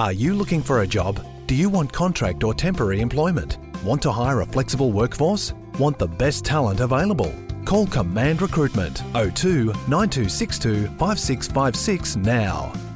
Are you looking for a job? Do you want contract or temporary employment? Want to hire a flexible workforce? Want the best talent available? Call Command Recruitment 02 9262 5656 now.